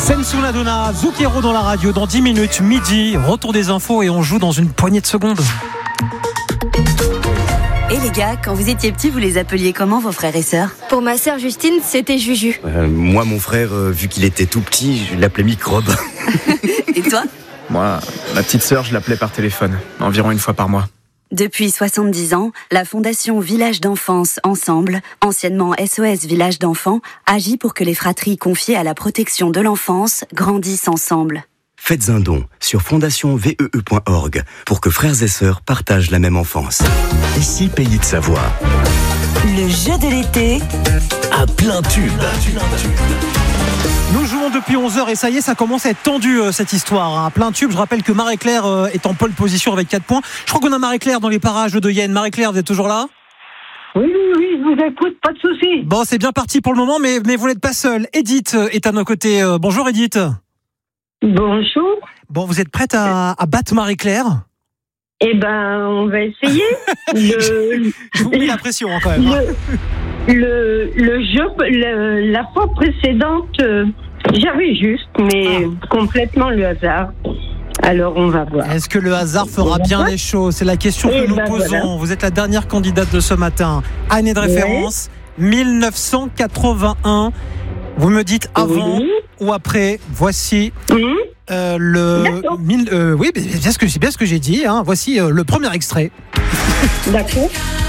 Sensuna Donna, Zucchero dans la radio. Dans 10 minutes, midi, retour des infos et on joue dans une poignée de secondes. Et les gars, quand vous étiez petits, vous les appeliez comment vos frères et sœurs ? Pour ma sœur Justine, c'était Juju. Moi, mon frère, vu qu'il était tout petit, je l'appelais Microbe. Et toi ? Moi, ma petite sœur, je l'appelais par téléphone, environ une fois par mois. Depuis 70 ans, la Fondation Village d'Enfance Ensemble, anciennement SOS Village d'Enfants, agit pour que les fratries confiées à la protection de l'enfance grandissent ensemble. Faites un don sur fondationvee.org pour que frères et sœurs partagent la même enfance. Ici, Pays de Savoie. Le jeu de l'été à plein tube. Nous jouons depuis 11h et ça y est, ça commence à être tendu cette histoire. À plein tube, je rappelle que Marie-Claire est en pole position avec 4 points. Je crois qu'on a Marie-Claire dans les parages de Yenne. Marie-Claire, vous êtes toujours là ? Oui, je vous écoute, pas de souci. Bon, c'est bien parti pour le moment, mais vous n'êtes pas seul. Edith est à nos côtés. Bonjour Edith. Bonjour. Bon, vous êtes prête à battre Marie-Claire ? Eh ben, on va essayer. Je vous mets la pression quand même. Le jeu, la fois précédente, j'avais juste, mais complètement le hasard. Alors, on va voir. Est-ce que le hasard fera bien les choses ? C'est la question que nous posons. Voilà. Vous êtes la dernière candidate de ce matin. Année de référence, 1981. Vous me dites avant ou après. Voici oui, c'est bien ce que j'ai dit. Voici le premier extrait. D'accord.